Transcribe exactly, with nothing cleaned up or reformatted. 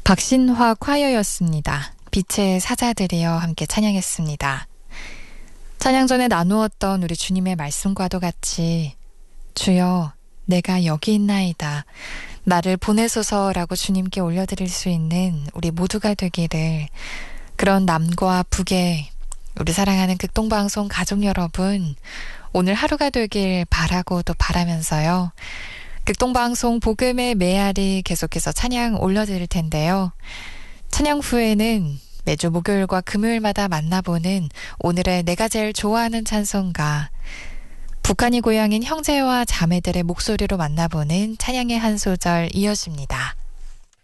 박신화 콰이어였습니다. 빛의 사자들이여 함께 찬양했습니다. 찬양 전에 나누었던 우리 주님의 말씀과도 같이 주여 내가 여기 있나이다. 나를 보내소서라고 주님께 올려드릴 수 있는 우리 모두가 되기를, 그런 남과 북의 우리 사랑하는 극동방송 가족 여러분, 오늘 하루가 되길 바라고 또 바라면서요. 극동방송 복음의 메아리 계속해서 찬양 올려드릴 텐데요. 찬양 후에는 매주 목요일과 금요일마다 만나보는 오늘의 내가 제일 좋아하는 찬송가, 북한이 고향인 형제와 자매들의 목소리로 만나보는 찬양의 한 소절 이어집니다.